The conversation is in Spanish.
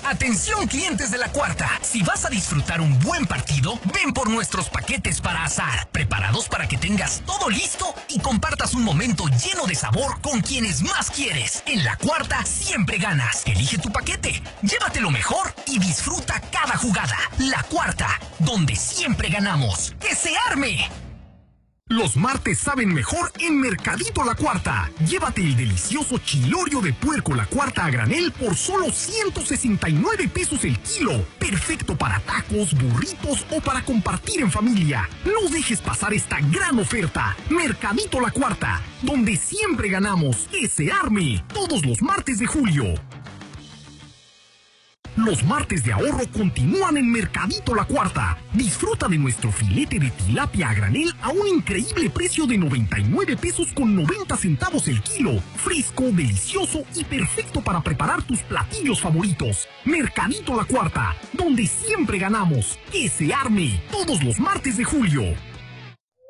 Atención clientes de La Cuarta, si vas a disfrutar un buen partido, ven por nuestros paquetes para asar, preparados para que tengas todo listo y compartas un momento lleno de sabor con quienes más quieres. En La Cuarta siempre ganas. Elige tu paquete, llévatelo mejor y disfruta cada jugada. La Cuarta, donde siempre ganamos. ¡Que se arme! Los martes saben mejor en Mercadito La Cuarta. Llévate el delicioso chilorio de puerco La Cuarta a granel por solo 169 pesos el kilo. Perfecto para tacos, burritos o para compartir en familia. No dejes pasar esta gran oferta. Mercadito La Cuarta, donde siempre ganamos. ¡Que se arme! Todos los martes de julio. Los martes de ahorro continúan en Mercadito La Cuarta. Disfruta de nuestro filete de tilapia a granel a un increíble precio de 99 pesos con 90 centavos el kilo. Fresco, delicioso y perfecto para preparar tus platillos favoritos. Mercadito La Cuarta, donde siempre ganamos. ¡Que se arme! Todos los martes de julio.